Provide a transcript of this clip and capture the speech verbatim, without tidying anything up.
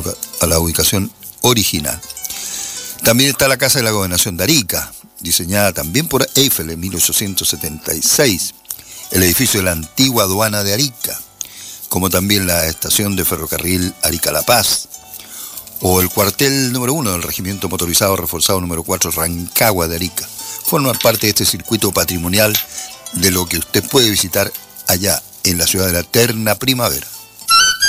a la ubicación original. También está la Casa de la Gobernación de Arica, diseñada también por Eiffel en mil ochocientos setenta y seis, el edificio de la antigua aduana de Arica, como también la estación de ferrocarril Arica-La Paz, o el cuartel número uno del Regimiento Motorizado Reforzado número cuatro Rancagua de Arica. Forman parte de este circuito patrimonial de lo que usted puede visitar allá en la ciudad de la eterna primavera.